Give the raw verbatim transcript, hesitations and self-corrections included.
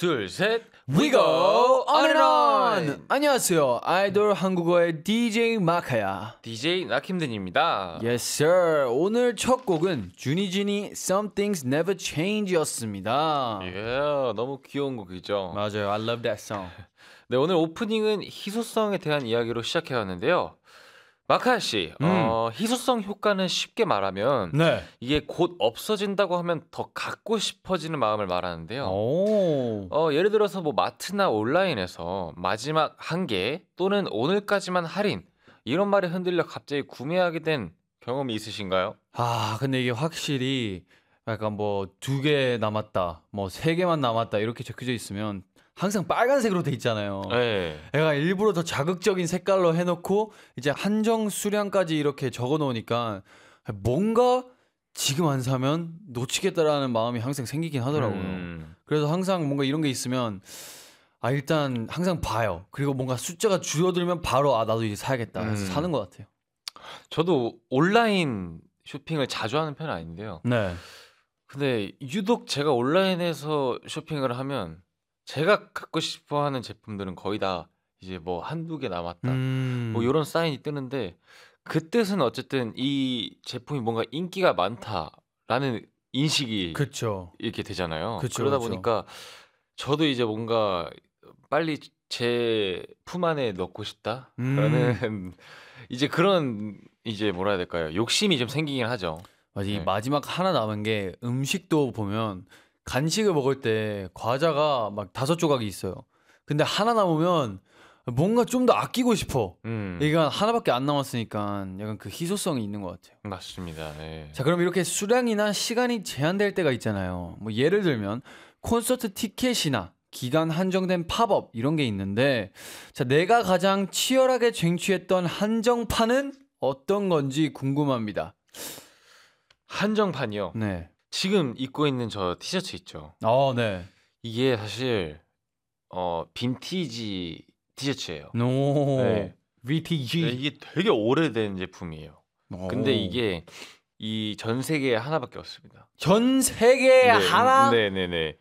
둘, 셋. We go on and on. 안녕하세요. 아이돌 한국어의 디제이 마카야. 디제이 나킴든입니다. Yes sir. 오늘 첫 곡은 주니준이 Some Things Never Change였습니다. 예, yeah, 너무 귀여운 곡이죠. 맞아요. I love that song. 네, 오늘 오프닝은 희소성에 대한 이야기로 시작해왔는데요. 마카야 씨, 음. 어, 희소성 효과는 쉽게 말하면 네. 이게 곧 없어진다고 하면 더 갖고 싶어지는 마음을 말하는데요. 오. 어, 예를 들어서 뭐 마트나 온라인에서 마지막 한 개 또는 오늘까지만 할인 이런 말에 흔들려 갑자기 구매하게 된 경험이 있으신가요? 아, 근데 이게 확실히 약간 뭐 두 개 남았다, 뭐 세 개만 남았다 이렇게 적혀져 있으면 항상 빨간색으로 돼 있잖아요. 네. 내가 일부러 더 자극적인 색깔로 해놓고 이제 한정 수량까지 이렇게 적어 놓으니까 뭔가 지금 안 사면 놓치겠다라는 마음이 항상 생기긴 하더라고요. 음. 그래서 항상 뭔가 이런 게 있으면 아 일단 항상 봐요. 그리고 뭔가 숫자가 줄어들면 바로 아 나도 이제 사야겠다 해서 음. 사는 것 같아요. 저도 온라인 쇼핑을 자주 하는 편은 아닌데요. 네. 근데 유독 제가 온라인에서 쇼핑을 하면 제가 갖고 싶어하는 제품들은 거의 다 이제 뭐 한두 개 남았다. 음. 뭐 이런 사인이 뜨는데 그 뜻은 어쨌든 이 제품이 뭔가 인기가 많다라는 인식이 그쵸. 이렇게 되잖아요. 그쵸, 그러다 그쵸. 보니까 저도 이제 뭔가 빨리 제 품 안에 넣고 싶다라는 음. 이제 그런 이제 뭐라 해야 될까요? 욕심이 좀 생기긴 하죠. 맞아, 이 네. 마지막 하나 남은 게 음식도 보면 간식을 먹을 때 과자가 막 다섯 조각이 있어요. 근데 하나 남으면 뭔가 좀 더 아끼고 싶어. 음, 이건 하나밖에 안 남았으니까 약간 그 희소성이 있는 것 같아요. 맞습니다. 네. 자, 그럼 이렇게 수량이나 시간이 제한될 때가 있잖아요. 뭐 예를 들면 콘서트 티켓이나 기간 한정된 팝업 이런 게 있는데, 자, 내가 가장 치열하게 쟁취했던 한정판은 어떤 건지 궁금합니다. 한정판이요. 네. 지금 입고 있는 저 티셔츠 있죠. 어, 네. 이게 사실 어 빈티지 티셔츠예요. 오. 네. 브이티지. 네, 이게 되게 오래된 제품이에요. 오. 근데 이게 이 전 세계에 하나밖에 없습니다. 전 세계에 네, 하나? 네네네.